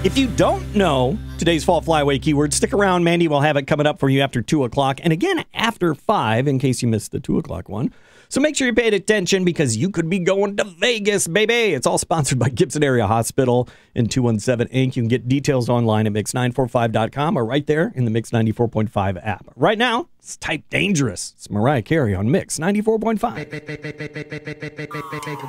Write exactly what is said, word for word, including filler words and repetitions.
If you don't know today's Fall Flyaway keyword, stick around. Mandy will have it coming up for you after two o'clock. And again, after five, in case you missed the two o'clock one. So make sure you paid attention because you could be going to Vegas, baby. It's all sponsored by Gibson Area Hospital and two one seven Incorporated. You can get details online at mix nine four five dot com or right there in the Mix ninety-four point five app. Right now, it's Type Dangerous. It's Mariah Carey on Mix ninety-four point five.